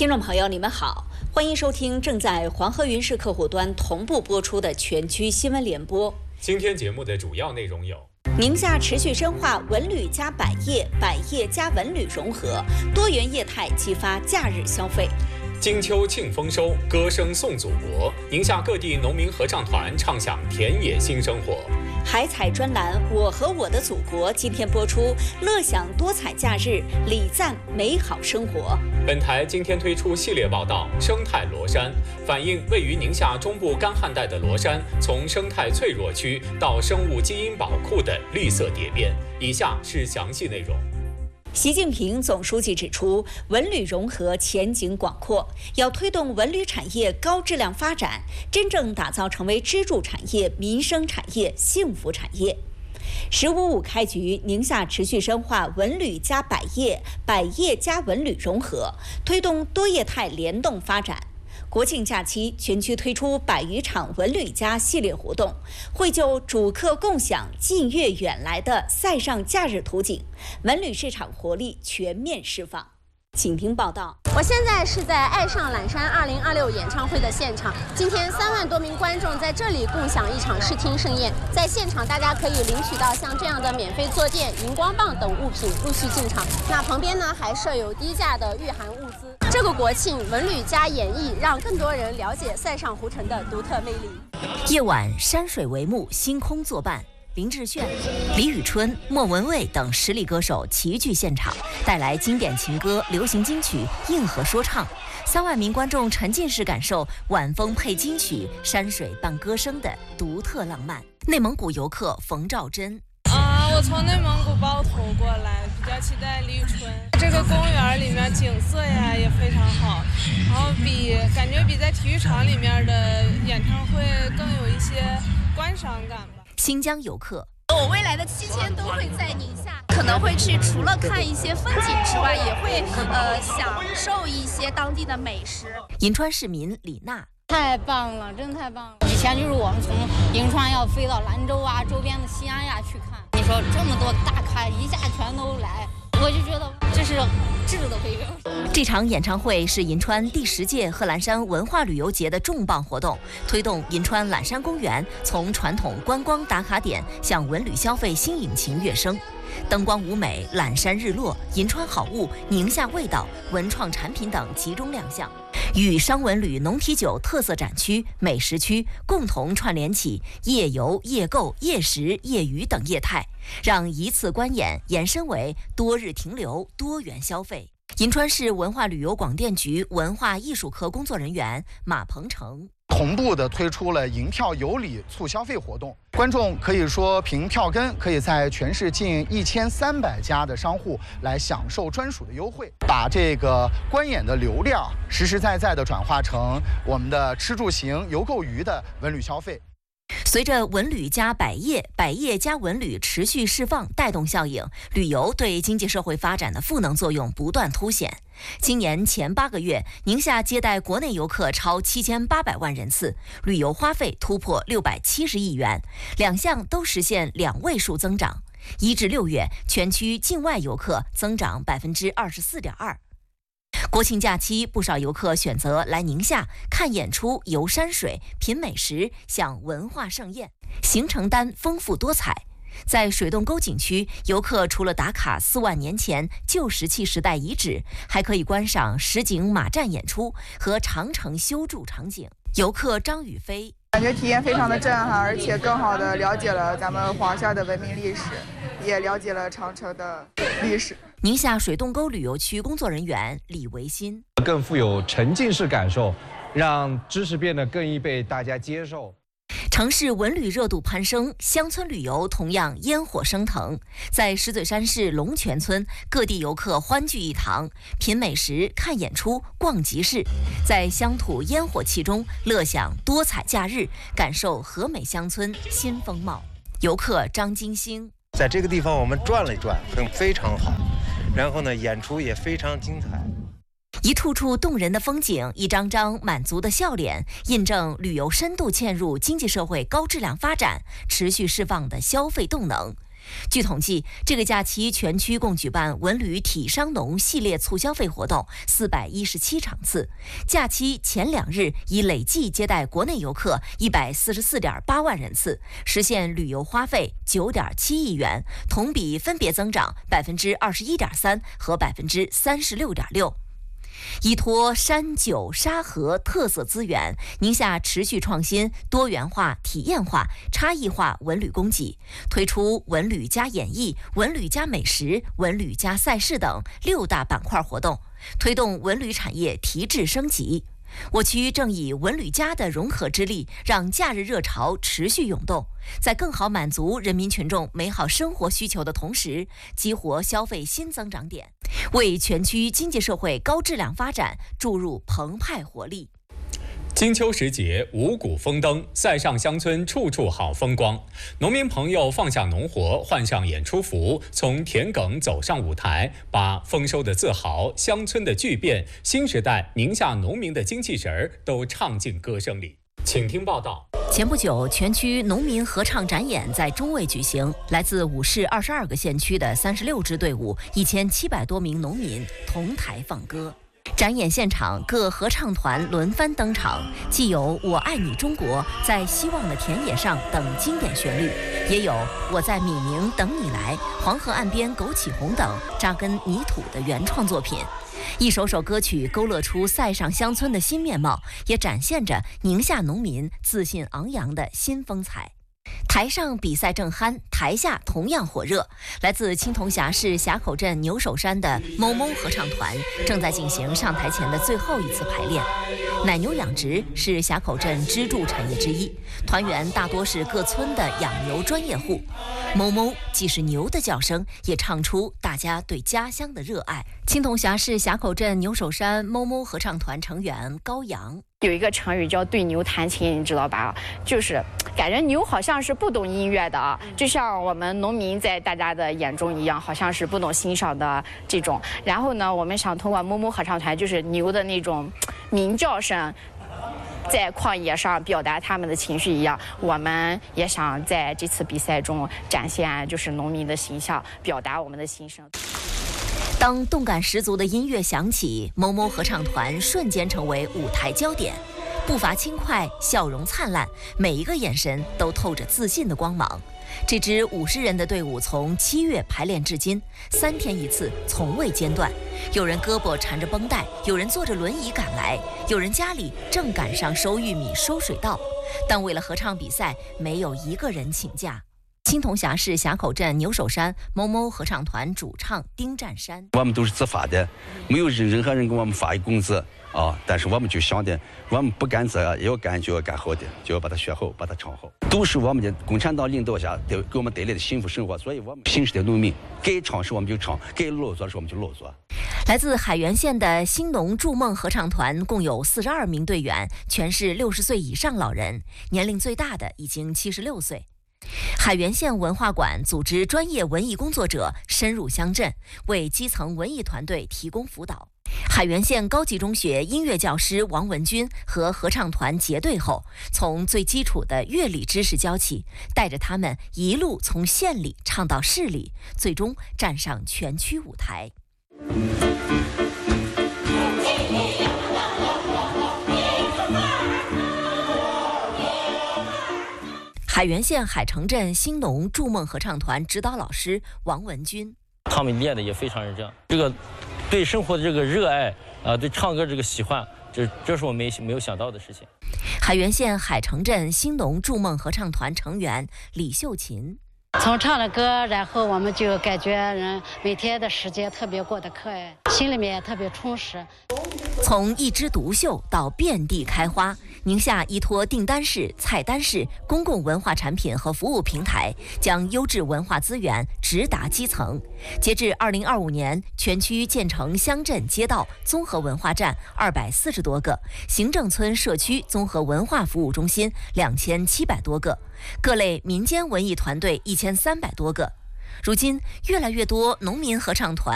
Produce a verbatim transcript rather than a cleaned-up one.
听众朋友，你们好，欢迎收听正在黄河云视客户端同步播出的全区新闻联播。 今天节目的主要内容有： 宁夏持续深化文旅加百业、百业加文旅融合，多元业态激发假日消费； 金秋庆丰收，歌声颂祖国，宁夏各地农民合唱团唱响田野新生活。 海采专栏《我和我的祖国》今天播出，乐享多彩假日，礼赞美好生活。 本台今天推出系列报道《生态罗山》，反映位于宁夏中部干旱带的罗山，从生态脆弱区到生物基因宝库的绿色蝶变。以下是详细内容。 习近平总书记指出，文旅融合前景广阔，要推动文旅产业高质量发展，真正打造成为支柱产业、民生产业、幸福产业。十五五开局，宁夏持续深化文旅加百业、百业加文旅融合，推动多业态联动发展。国庆假期，全区推出百余场文旅加系列活动，绘就主客共享近月远来的塞上假日图景，文旅市场活力全面释放。请听报道。 我现在是在爱上懒山二零二六演唱会的现场，今天三万多名观众在这里共享一场视听盛宴。在现场，大家可以领取到像这样的免费坐垫、荧光棒等物品陆续进场。那旁边呢，还设有低价的御寒物资。这个国庆，文旅加演艺，让更多人了解塞上湖城的独特魅力。 夜晚，山水为幕，星空作伴。林志炫、李宇春、莫文蔚等实力歌手齐聚现场，带来经典情歌、流行金曲、硬核说唱。三万名观众沉浸式感受晚风配金曲、山水伴歌声的独特浪漫。内蒙古游客冯兆珍啊，我从内蒙古包头过来，比较期待李宇春。这个公园里面景色呀也非常好，然后比感觉比在体育场里面的演唱会更有一些观赏感吧。 新疆游客， 我未来的七天都会在宁夏，可能会去除了看一些风景之外，也会呃享受一些当地的美食。 银川市民李娜， 太棒了，真的太棒了！以前就是我们从银川要飞到兰州啊，周边的西安呀去看，你说这么多大咖一下全都来，我就觉得这是质的飞跃。 这场演唱会是银川第十届贺兰山文化旅游节的重磅活动，推动银川懒山公园从传统观光打卡点向文旅消费新引擎跃升。灯光舞美、懒山日落、银川好物、宁夏味道、文创产品等集中亮相，与商文旅农体酒特色展区、美食区共同串联起夜游、夜购、夜食、夜娱等业态，让一次观演延伸为多日停留、多元消费。银川市文化旅游广电局文化艺术科工作人员马鹏程同步的推出了银票有礼促消费活动，观众可以说凭票根可以在全市近一千三百家的商户来享受专属的优惠，把这个观演的流量实实在在的转化成我们的吃住行游购娱的文旅消费。 随着文旅加百业、百业加文旅持续释放带动效应，旅游对经济社会发展的赋能作用不断凸显。今年前八个月，宁夏接待国内游客超七千八百万人次，旅游花费突破六百七十亿元，两项都实现两位数增长。一至六月，全区境外游客增长百分之二十四点二。国庆假期，不少游客选择来宁夏看演出、游山水、品美食、享文化盛宴，行程单丰富多彩。在水洞沟景区，游客除了打卡四万年前旧石器时代遗址，还可以观赏实景马战演出和长城修筑场景。游客张宇飞感觉体验非常的震撼，而且更好的了解了咱们华夏的文明历史，也了解了长城的历史。 宁夏水洞沟旅游区工作人员李维新， 更富有沉浸式感受，让知识变得更易被大家接受。 城市文旅热度攀升，乡村旅游同样烟火升腾。在石嘴山市龙泉村，各地游客欢聚一堂，品美食、看演出、逛集市，在乡土烟火气中乐享多彩假日，感受和美乡村新风貌。游客张金星， 在这个地方我们转了一转，非常好，然后呢，演出也非常精彩。 一处处动人的风景，一张张满足的笑脸，印证旅游深度嵌入经济社会高质量发展，持续释放的消费动能。 据统计，这个假期全区共举办文旅体商农系列促消费活动四百一十七场次，假期前两日已累计接待国内游客一百四十四点八万人次，实现旅游花费九点七亿元，同比分别增长百分之二十一点三和百分之三十六点六。依托山酒沙河特色资源，宁夏持续创新多元化、体验化、差异化文旅供给，推出文旅加演艺、文旅加美食、文旅加赛事等六大板块活动，推动文旅产业提质升级。我区正以文旅加的融合之力，让假日热潮持续涌动，在更好满足人民群众美好生活需求的同时，激活消费新增长点，为全区经济社会高质量发展注入澎湃活力。 金秋时节，五谷丰登，塞上乡村处处好风光。农民朋友放下农活，换上演出服，从田埂走上舞台，把丰收的自豪、乡村的巨变、新时代宁夏农民的精气神儿都唱进歌声里。请听报道。 前不久，全区农民合唱展演在中卫举行，来自五市二十二个县区的三十六支队伍，一千七百多名农民同台放歌。展演现场，各合唱团轮番登场，既有《我爱你中国》在希望的田野上等经典旋律，也有我在米宁等你来、黄河岸边枸杞红等扎根泥土的原创作品。一首首歌曲勾勒出塞上乡村的新面貌，也展现着宁夏农民自信昂扬的新风采。台上比赛正酣，台下同样火热。来自青铜峡市峡口镇牛首山的某某合唱团正在进行上台前的最后一次排练。奶牛养殖是峡口镇支柱产业之一，团员大多是各村的养牛专业户。某某既是牛的叫声，也唱出大家对家乡的热爱。青铜峡市峡口镇牛首山某某合唱团成员高阳。 有一个成语叫对牛弹琴，你知道吧？就是感觉牛好像是不懂音乐的啊，就像我们农民在大家的眼中一样，好像是不懂欣赏的这种。然后呢，我们想通过某某合唱团，就是牛的那种鸣叫声，在旷野上表达他们的情绪一样，我们也想在这次比赛中展现就是农民的形象，表达我们的心声。 当动感十足的音乐响起，某某合唱团瞬间成为舞台焦点，步伐轻快，笑容灿烂，每一个眼神都透着自信的光芒。这支五十人的队伍从七月排练至今，三天一次，从未间断。有人胳膊缠着绷带，有人坐着轮椅赶来，有人家里正赶上收玉米、收水稻，但为了合唱比赛，没有一个人请假。青铜峡市峡口镇牛首山某某合唱团主唱丁占山： 我们都是自发的，没有任何人给我们发一工资啊，但是我们就想的，我们不干这也要干，就要干好的，就要把它学好，把它唱好，都是我们的共产党领导下给给我们带来的幸福生活。所以我们新时代农民该唱时我们就唱，该劳作时我们就劳作。 来自海原县的兴农筑梦合唱团共有四十二名队员，全是六十岁以上老人，年龄最大的已经七十六岁。海原县文化馆组织专业文艺工作者深入乡镇，为基层文艺团队提供辅导。海原县高级中学音乐教师王文军和合唱团结队后，从最基础的乐理知识教起，带着他们一路从县里唱到市里，最终站上全区舞台。海原县海城镇兴农筑梦合唱团指导老师王文军： 他们练的也非常认真，这个对生活的这个热爱啊、呃，对唱歌这个喜欢，这这是我没没有想到的事情。 海原县海城镇兴农筑梦合唱团成员李秀琴： 从唱了歌，然后我们就感觉人每天的时间特别过得可爱，心里面也特别充实。 从一枝独秀到遍地开花，宁夏依托订单式、菜单式公共文化产品和服务平台，将优质文化资源直达基层。截至二零二五年，全区建成乡镇街道综合文化站二百四十多个，行政村社区综合文化服务中心两千七百多个，各类民间文艺团队一千三百多个。如今，越来越多农民合唱团